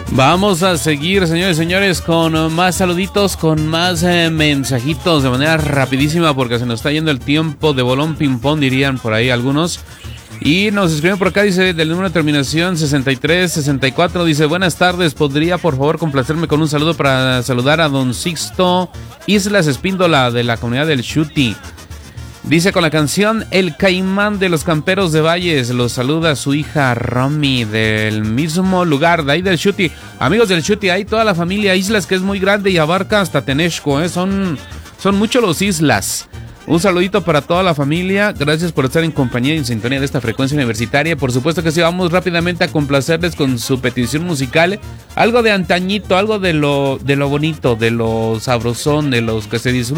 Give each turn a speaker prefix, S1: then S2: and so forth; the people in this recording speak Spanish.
S1: Vamos a seguir, señores y señores, con más saluditos, con más mensajitos de manera rapidísima porque se nos está yendo el tiempo de bolón ping-pong, dirían por ahí algunos. Y nos escriben por acá, dice, del número de terminación 6364, dice, buenas tardes, ¿podría por favor complacerme con un saludo para saludar a don Sixto Islas Espíndola de la comunidad del Chuti? Dice, con la canción El Caimán de los Camperos de Valles, los saluda su hija Romy del mismo lugar, de ahí del Chuti. Amigos del Chuti, hay toda la familia Islas, que es muy grande y abarca hasta Tenexco, son muchos los Islas. Un saludito para toda la familia, gracias por estar en compañía y en sintonía de esta frecuencia universitaria. Por supuesto que sí, vamos rápidamente a complacerles con su petición musical, algo de antañito, algo de lo bonito, de lo sabrosón, de los que se disfrutan.